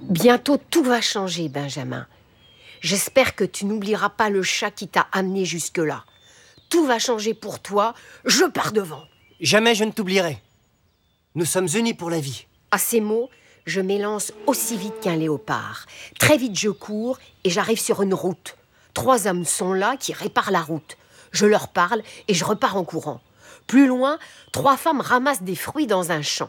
Bientôt tout va changer, Benjamin. J'espère que tu n'oublieras pas le chat qui t'a amené jusque-là. Tout va changer pour toi, je pars devant. Jamais je ne t'oublierai. Nous sommes unis pour la vie. À ces mots, je m'élance aussi vite qu'un léopard. Très vite je cours et j'arrive sur une route. 3 hommes sont là qui réparent la route. Je leur parle et je repars en courant. Plus loin, 3 femmes ramassent des fruits dans un champ.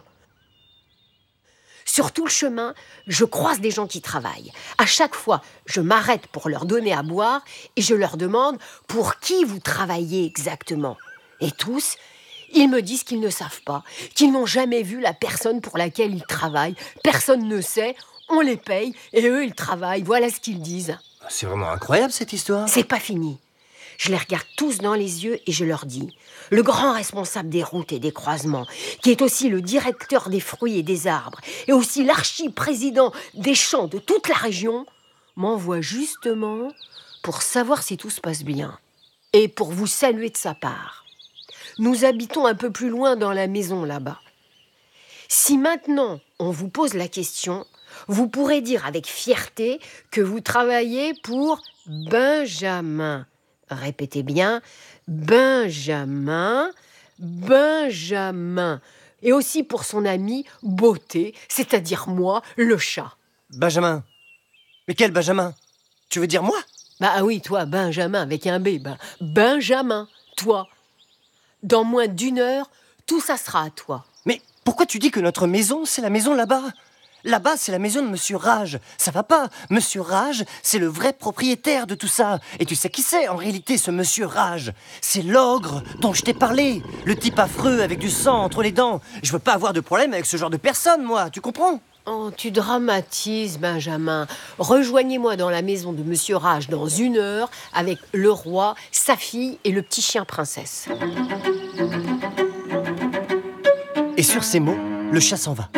Sur tout le chemin, je croise des gens qui travaillent. À chaque fois, je m'arrête pour leur donner à boire et je leur demande pour qui vous travaillez exactement. Et tous, ils me disent qu'ils ne savent pas, qu'ils n'ont jamais vu la personne pour laquelle ils travaillent. Personne ne sait, on les paye et eux, ils travaillent. Voilà ce qu'ils disent. C'est vraiment incroyable cette histoire. C'est pas fini. Je les regarde tous dans les yeux et je leur dis « Le grand responsable des routes et des croisements, qui est aussi le directeur des fruits et des arbres, et aussi l'archi-président des champs de toute la région, m'envoie justement pour savoir si tout se passe bien et pour vous saluer de sa part. Nous habitons un peu plus loin dans la maison là-bas. Si maintenant on vous pose la question, vous pourrez dire avec fierté que vous travaillez pour Benjamin. » Répétez bien, Benjamin, Benjamin. Et aussi pour son ami Beauté, c'est-à-dire moi, le chat. Benjamin. Mais quel Benjamin? Tu veux dire moi? Bah oui, toi, Benjamin, avec un B. Benjamin, toi. Dans moins d'1 heure, tout ça sera à toi. Mais pourquoi tu dis que notre maison, c'est la maison là-bas? Là-bas, c'est la maison de Monsieur Rage. Ça va pas. Monsieur Rage, c'est le vrai propriétaire de tout ça. Et tu sais qui c'est, en réalité, ce Monsieur Rage? C'est l'ogre dont je t'ai parlé. Le type affreux avec du sang entre les dents. Je veux pas avoir de problème avec ce genre de personne, moi. Tu comprends? Oh, tu dramatises, Benjamin. Rejoignez-moi dans la maison de Monsieur Rage dans 1 heure avec le roi, sa fille et le petit chien princesse. Et sur ces mots, le chat s'en va.